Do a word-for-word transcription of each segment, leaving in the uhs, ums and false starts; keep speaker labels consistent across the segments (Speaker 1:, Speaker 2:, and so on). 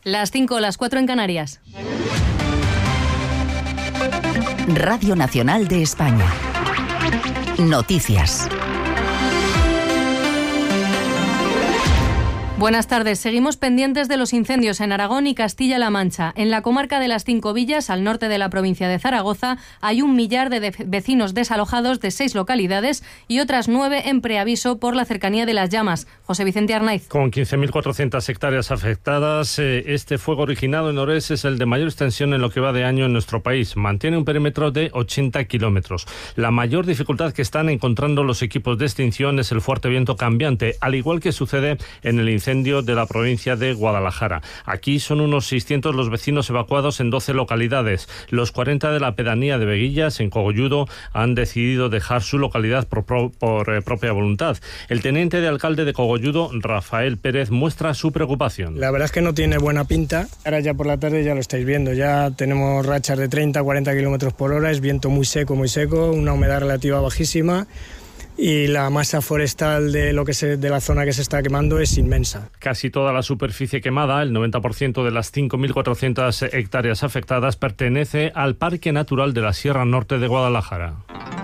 Speaker 1: Las cinco, las cuatro en Canarias.
Speaker 2: Radio Nacional de España. Noticias.
Speaker 1: Buenas tardes. Seguimos pendientes de los incendios en Aragón y Castilla-La Mancha. En la comarca de las Cinco Villas, al norte de la provincia de Zaragoza, hay un millar de, de vecinos desalojados de seis localidades y otras nueve en preaviso por la cercanía de las llamas. José Vicente Arnaiz.
Speaker 3: Con quince mil cuatrocientas hectáreas afectadas, este fuego originado en Ores es el de mayor extensión en lo que va de año en nuestro país. Mantiene un perímetro de ochenta kilómetros. La mayor dificultad que están encontrando los equipos de extinción es el fuerte viento cambiante, al igual que sucede en el incendio de la provincia de Guadalajara. Aquí son unos seiscientos los vecinos evacuados en doce localidades. Los cuarenta de la pedanía de Veguillas, en Cogolludo, han decidido dejar su localidad por, por, por eh, propia voluntad. El teniente de alcalde de Cogolludo, Rafael Pérez, muestra su preocupación.
Speaker 4: La verdad es que no tiene buena pinta. Ahora ya por la tarde ya lo estáis viendo. Ya tenemos rachas de treinta a cuarenta kilómetros por hora. Es viento muy seco, muy seco, una humedad relativa bajísima. Y la masa forestal de lo que se, de la zona que se está quemando es inmensa.
Speaker 3: Casi toda la superficie quemada, el noventa por ciento de las cinco mil cuatrocientas hectáreas afectadas, pertenece al Parque Natural de la Sierra Norte de Guadalajara.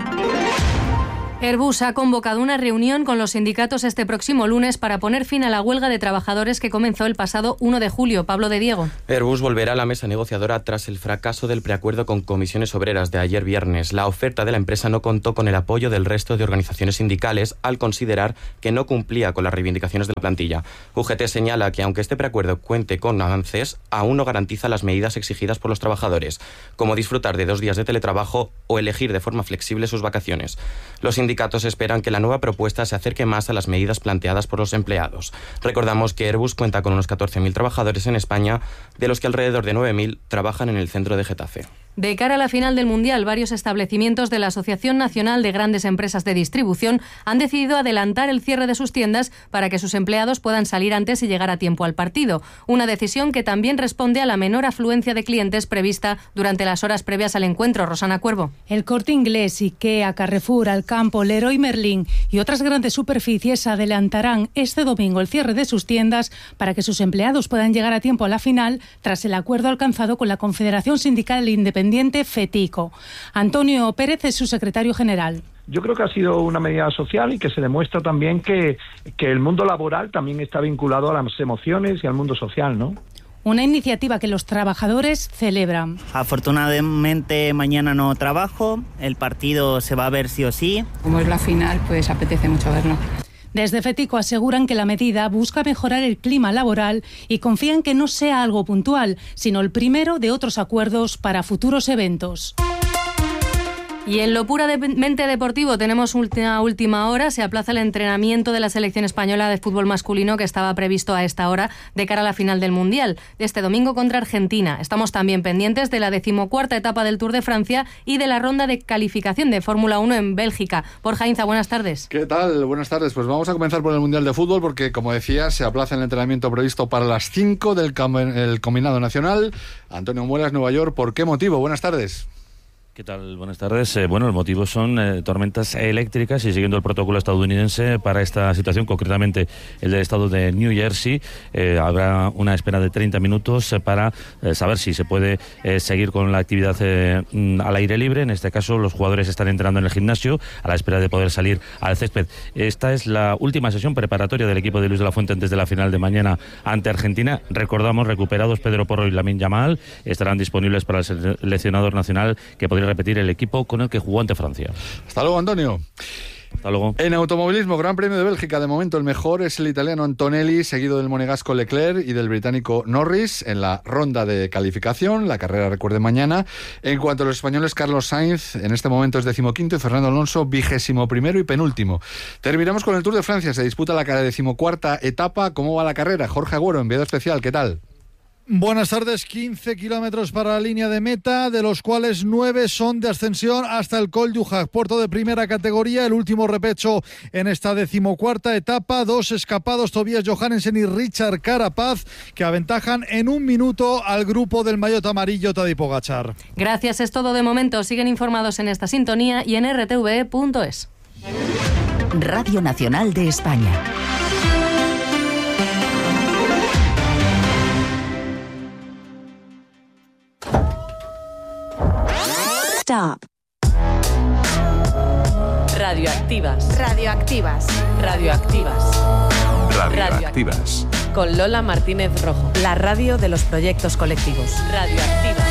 Speaker 1: Airbus ha convocado una reunión con los sindicatos este próximo lunes para poner fin a la huelga de trabajadores que comenzó el pasado uno de julio. Pablo de Diego.
Speaker 5: Airbus volverá a la mesa negociadora tras el fracaso del preacuerdo con comisiones obreras de ayer viernes. La oferta de la empresa no contó con el apoyo del resto de organizaciones sindicales al considerar que no cumplía con las reivindicaciones de la plantilla. U G T señala que aunque este preacuerdo cuente con avances, aún no garantiza las medidas exigidas por los trabajadores, como disfrutar de dos días de teletrabajo o elegir de forma flexible sus vacaciones. Los Los sindicatos esperan que la nueva propuesta se acerque más a las medidas planteadas por los empleados. Recordamos que Airbus cuenta con unos catorce mil trabajadores en España, de los que alrededor de nueve mil trabajan en el centro de Getafe.
Speaker 1: De cara a la final del Mundial, varios establecimientos de la Asociación Nacional de Grandes Empresas de Distribución han decidido adelantar el cierre de sus tiendas para que sus empleados puedan salir antes y llegar a tiempo al partido. Una decisión que también responde a la menor afluencia de clientes prevista durante las horas previas al encuentro. Rosana Cuervo.
Speaker 6: El Corte Inglés, IKEA, Carrefour, Alcampo, Leroy Merlin y otras grandes superficies adelantarán este domingo el cierre de sus tiendas para que sus empleados puedan llegar a tiempo a la final tras el acuerdo alcanzado con la Confederación Sindical Independiente FETICO. Antonio Pérez es su secretario general.
Speaker 7: Yo creo que ha sido una medida social y que se demuestra también que, que el mundo laboral también está vinculado a las emociones y al mundo social, ¿no?
Speaker 6: Una iniciativa que los trabajadores celebran.
Speaker 8: Afortunadamente mañana no trabajo, el partido se va a ver sí o sí.
Speaker 9: Como es la final, pues apetece mucho verlo.
Speaker 6: Desde FETICO aseguran que la medida busca mejorar el clima laboral y confían que no sea algo puntual, sino el primero de otros acuerdos para futuros eventos.
Speaker 1: Y en lo puramente deportivo tenemos una última hora. Se aplaza el entrenamiento de la selección española de fútbol masculino que estaba previsto a esta hora de cara a la final del Mundial, de este domingo contra Argentina. Estamos también pendientes de la decimocuarta etapa del Tour de Francia y de la ronda de calificación de Fórmula uno en Bélgica. Borja Inza, buenas tardes.
Speaker 10: ¿Qué tal? Buenas tardes. Pues vamos a comenzar por el Mundial de Fútbol porque, como decía, se aplaza el entrenamiento previsto para las cinco del el combinado nacional. Antonio Muelas, Nueva York. ¿Por qué motivo? Buenas tardes.
Speaker 11: ¿Qué tal? Buenas tardes. Eh, bueno, el motivo son eh, tormentas eléctricas y siguiendo el protocolo estadounidense para esta situación, concretamente el del estado de New Jersey, eh, habrá una espera de treinta minutos eh, para eh, saber si se puede eh, seguir con la actividad eh, al aire libre. En este caso, los jugadores están entrenando en el gimnasio a la espera de poder salir al césped. Esta es la última sesión preparatoria del equipo de Luis de la Fuente antes de la final de mañana ante Argentina. Recordamos, recuperados Pedro Porro y Lamine Yamal estarán disponibles para el seleccionador nacional, que podría repetir el equipo con el que jugó ante Francia.
Speaker 10: Hasta luego, Antonio.
Speaker 11: Hasta luego.
Speaker 10: En automovilismo, Gran Premio de Bélgica, de momento el mejor es el italiano Antonelli, seguido del monegasco Leclerc y del británico Norris en la ronda de calificación. La carrera, recuerde, mañana. En cuanto a los españoles, Carlos Sainz en este momento es decimoquinto y Fernando Alonso vigésimo primero y penúltimo. Terminamos con el Tour de Francia, se disputa la decimocuarta etapa. ¿Cómo va la carrera? Jorge Agüero, enviado especial, ¿qué tal?
Speaker 12: Buenas tardes, quince kilómetros para la línea de meta, de los cuales nueve son de ascensión hasta el Col du Hac, puerto de primera categoría, el último repecho en esta decimocuarta etapa, dos escapados, Tobias Johannesen y Richard Carapaz, que aventajan en un minuto al grupo del maillot amarillo Tadej Pogačar.
Speaker 1: Gracias, es todo de momento. Siguen informados en esta sintonía y en r t v e punto es.
Speaker 2: Radio Nacional de España.
Speaker 13: Stop.
Speaker 14: Radioactivas.
Speaker 15: Radioactivas.
Speaker 14: Radioactivas.
Speaker 16: Radioactivas.
Speaker 14: Con Lola Martínez Rojo. La radio de los proyectos colectivos. Radioactivas.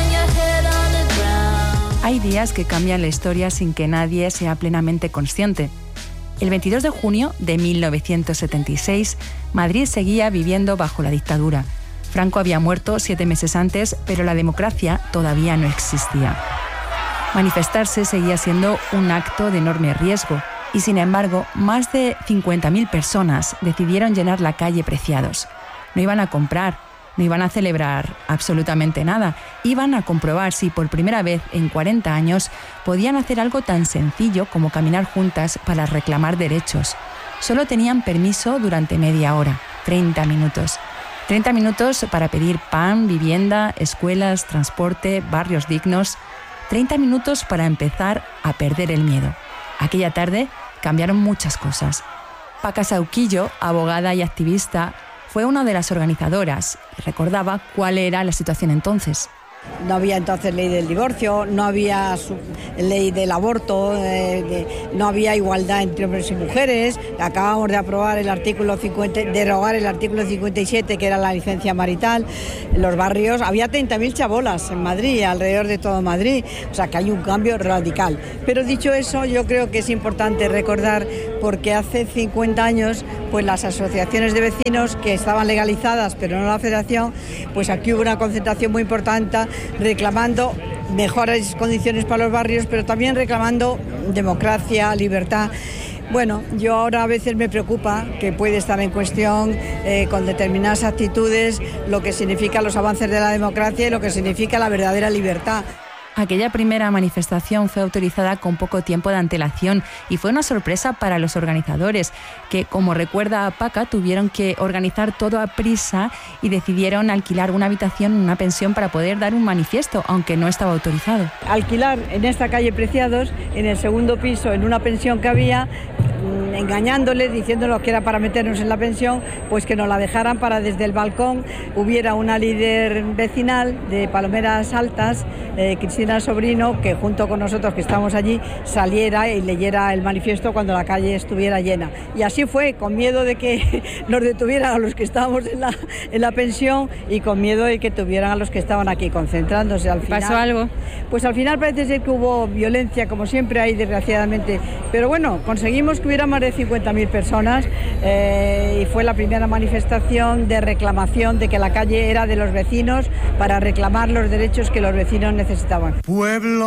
Speaker 17: Hay días que cambian la historia sin que nadie sea plenamente consciente. El veintidós de junio de mil novecientos setenta y seis, Madrid seguía viviendo bajo la dictadura. Franco había muerto siete meses antes, pero la democracia todavía no existía. Manifestarse seguía siendo un acto de enorme riesgo y, sin embargo, más de cincuenta mil personas decidieron llenar la calle Preciados. No iban a comprar, no iban a celebrar absolutamente nada, iban a comprobar si por primera vez en cuarenta años podían hacer algo tan sencillo como caminar juntas para reclamar derechos. Solo tenían permiso durante media hora, treinta minutos. treinta minutos para pedir pan, vivienda, escuelas, transporte, barrios dignos. treinta minutos para empezar a perder el miedo. Aquella tarde cambiaron muchas cosas. Paca Sauquillo, abogada y activista, fue una de las organizadoras y recordaba cuál era la situación entonces.
Speaker 18: No había entonces ley del divorcio, no había ley del aborto, eh, de, no había igualdad entre hombres y mujeres. Acabamos de aprobar el artículo cincuenta, derogar el artículo cincuenta y siete, que era la licencia marital. En los barrios había treinta mil chabolas en Madrid, alrededor de todo Madrid, o sea que hay un cambio radical. Pero dicho eso, yo creo que es importante recordar, porque hace cincuenta años, pues las asociaciones de vecinos que estaban legalizadas, pero no la federación, pues aquí hubo una concentración muy importante reclamando mejores condiciones para los barrios, pero también reclamando democracia, libertad. Bueno, yo ahora a veces me preocupa que puede estar en cuestión eh, con determinadas actitudes lo que significan los avances de la democracia y lo que significa la verdadera libertad.
Speaker 17: Aquella primera manifestación fue autorizada con poco tiempo de antelación y fue una sorpresa para los organizadores, que, como recuerda Paca, tuvieron que organizar todo a prisa y decidieron alquilar una habitación en una pensión para poder dar un manifiesto, aunque no estaba autorizado.
Speaker 18: Alquilar en esta calle Preciados, en el segundo piso, en una pensión que había, engañándoles, diciéndonos que era para meternos en la pensión, pues que nos la dejaran para desde el balcón hubiera una líder vecinal de Palomeras Altas, eh, Cristina Sobrino, que junto con nosotros que estamos allí saliera y leyera el manifiesto cuando la calle estuviera llena. Y así fue, con miedo de que nos detuvieran a los que estábamos en la, en la pensión y con miedo de que tuvieran a los que estaban aquí concentrándose. Al final,
Speaker 17: ¿pasó algo?
Speaker 18: Pues al final parece ser que hubo violencia, como siempre hay, desgraciadamente. Pero bueno, conseguimos que hubiera más de cincuenta mil personas eh, y fue la primera manifestación de reclamación de que la calle era de los vecinos para reclamar los derechos que los vecinos necesitaban.
Speaker 19: Pueblo